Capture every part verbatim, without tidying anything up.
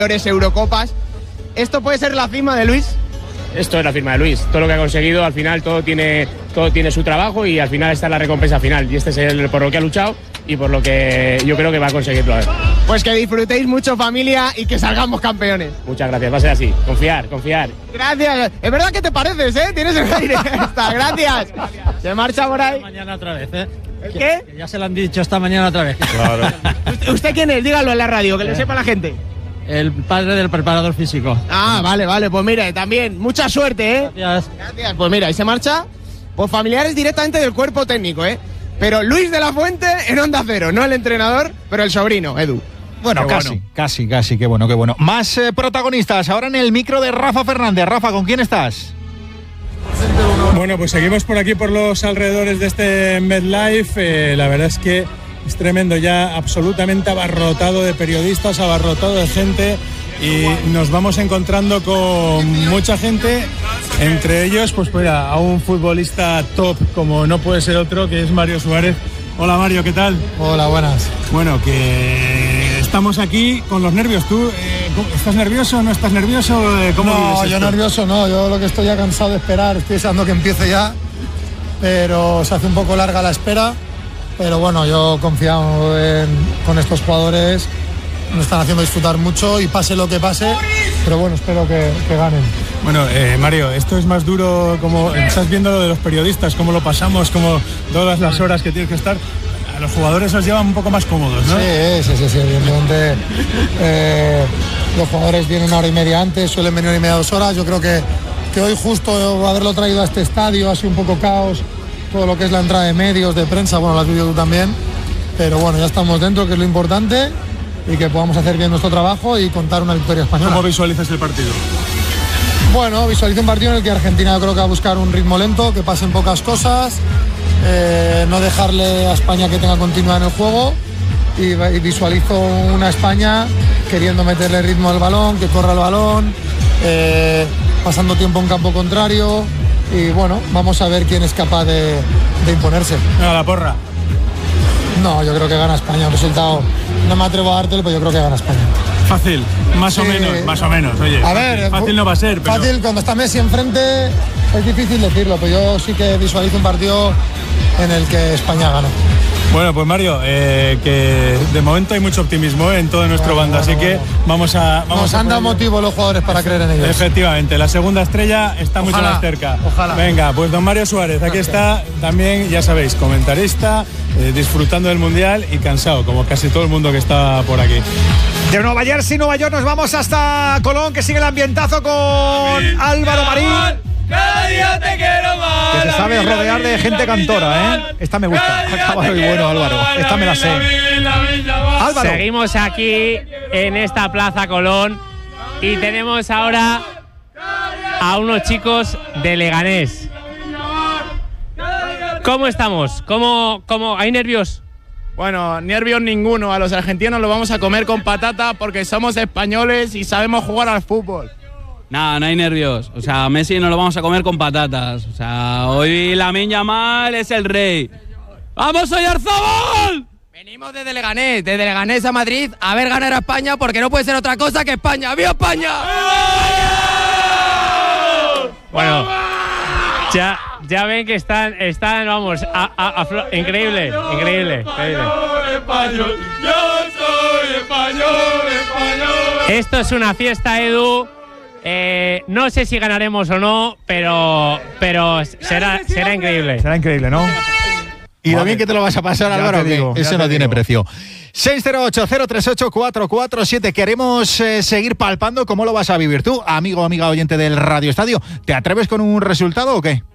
Eurocopas. ¿Esto puede ser la firma de Luis? Esto es la firma de Luis. Todo lo que ha conseguido, al final todo tiene, todo tiene su trabajo y al final está la recompensa final. Y este es el por lo que ha luchado y por lo que yo creo que va a conseguirlo. Pues que disfrutéis mucho, familia, y que salgamos campeones. Muchas gracias, va a ser así. Confiar, confiar. Gracias. Es verdad que te pareces, ¿eh? Tienes el aire. Está. Gracias. Se marcha por ahí. Mañana otra vez, ¿eh? ¿El qué? Que ya se lo han dicho esta mañana otra vez. Claro. ¿Usted, ¿Usted quién es? Dígalo en la radio, que le sepa la gente. El padre del preparador físico. Ah, vale, vale. Pues mira, también mucha suerte, ¿eh? Gracias. Gracias. Pues mira, y se marcha por familiares directamente del cuerpo técnico, ¿eh? Pero Luis de la Fuente en Onda Cero, no el entrenador, pero el sobrino, Edu. Bueno, qué casi, bueno. casi, casi, qué bueno, qué bueno. Más eh, protagonistas, ahora en el micro de Rafa Fernández. Rafa, ¿con quién estás? Bueno, pues seguimos por aquí, por los alrededores de este MetLife. Eh, la verdad es que es tremendo, ya absolutamente abarrotado de periodistas, abarrotado de gente, y nos vamos encontrando con mucha gente, entre ellos, pues mira, a un futbolista top, como no puede ser otro, que es Mario Suárez. Hola Mario, ¿qué tal? Hola, buenas. Bueno, que estamos aquí con los nervios. ¿Tú eh, estás nervioso? ¿No estás nervioso? ¿Cómo no, vives yo esto? nervioso no, yo lo que estoy ya cansado de esperar, estoy deseando que empiece ya, pero se hace un poco larga la espera. Pero bueno, yo confiado en, con estos jugadores, nos están haciendo disfrutar mucho y pase lo que pase, pero bueno, espero que, que ganen. Bueno, eh, Mario, esto es más duro, como estás viendo lo de los periodistas, cómo lo pasamos, como todas las horas que tienes que estar. A los jugadores os llevan un poco más cómodos, ¿no? Sí, sí, sí, sí, evidentemente eh, los jugadores vienen una hora y media antes, suelen venir una y media, dos horas. Yo creo que, que hoy justo haberlo traído a este estadio ha sido un poco caos, todo lo que es la entrada de medios, de prensa, bueno, la has visto tú también, pero bueno, ya estamos dentro, que es lo importante, y que podamos hacer bien nuestro trabajo y contar una victoria española. ¿Cómo visualizas el partido? Bueno, visualizo un partido en el que Argentina yo creo que va a buscar un ritmo lento, que pasen pocas cosas, eh, no dejarle a España que tenga continuidad en el juego, y, y visualizo una España queriendo meterle ritmo al balón, que corra el balón, eh, pasando tiempo en campo contrario. Y bueno, vamos a ver quién es capaz de, de imponerse. A la porra. No, yo creo que gana España. Un resultado, no me atrevo a dártelo, pero yo creo que gana España. Fácil, más sí. o menos, más o menos, oye. A ver, fácil no va a ser, pero... Fácil, cuando está Messi enfrente es difícil decirlo, pero yo sí que visualizo un partido en el que España gana. Bueno, pues Mario, eh, que de momento hay mucho optimismo en todo nuestro bueno, bando, bueno, así bueno. que vamos a... Vamos Nos a han dado motivo los jugadores para creer en ellos. Efectivamente, la segunda estrella está ojalá, mucho más cerca. Ojalá. Venga, pues don Mario Suárez, aquí está también, ya sabéis, comentarista, eh, disfrutando del Mundial y cansado, como casi todo el mundo que está por aquí. De Nueva Jersey, Nueva York, nos vamos hasta Colón, que sigue el ambientazo con Álvaro Marín. Cada día te quiero más. Que se sabe rodear de gente cantora, ¿eh? Esta me gusta. Acaba muy bueno, Álvaro. Esta me la sé. Álvaro. Seguimos aquí en esta Plaza Colón y tenemos ahora a unos chicos de Leganés. ¿Cómo estamos? ¿Cómo, cómo? ¿Hay nervios? Bueno, nervios ninguno. A los argentinos los vamos a comer con patata porque somos españoles y sabemos jugar al fútbol. No, no hay nervios. O sea, Messi no lo vamos a comer con patatas. O sea, hoy Lamine Yamal es el rey. ¡Vamos, Oyarzabal! Venimos desde Leganés, desde Leganés a Madrid a ver ganar a España porque no puede ser otra cosa que España. ¡Viva España! Bueno, ya, ya ven que están, están vamos, a, a, a, increíble, increíble, increíble. Español, yo soy español, español. Esto es una fiesta, Edu. Eh, no sé si ganaremos o no, pero pero será será increíble. Será increíble, ¿no? Y vale. Lo bien que te lo vas a pasar, Álvaro, digo, que eso no tiene precio. seis cero ocho, cero tres ocho, cuatro cuatro siete. Queremos eh, seguir palpando cómo lo vas a vivir tú, amigo o amiga oyente del Radio Estadio. ¿Te atreves con un resultado o qué?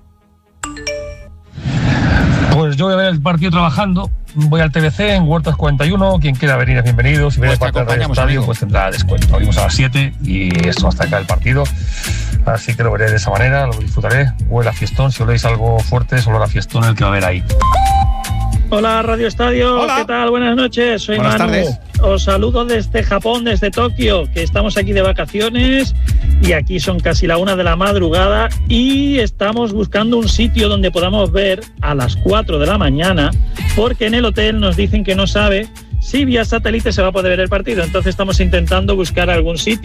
Pues yo voy a ver el partido trabajando. Voy al T V C en Huertas cuarenta y uno. Quien quiera venir es bienvenido. Si viene parte del Radio Estadio, pues tendrá descuento. Abrimos a las siete y esto hasta acá el partido. Así que lo veré de esa manera, lo disfrutaré. Huele a fiestón. Si oléis algo fuerte, es olor a fiestón el que va a haber ahí. Hola Radio Estadio, Hola. ¿Qué tal? Buenas noches, soy Buenas Manu. Tardes. Os saludo desde Japón, desde Tokio, que estamos aquí de vacaciones y aquí son casi la una de la madrugada y estamos buscando un sitio donde podamos ver a las cuatro de la mañana porque en el hotel nos dicen que no sabe sí, vía satélite se va a poder ver el partido. Entonces estamos intentando buscar algún sitio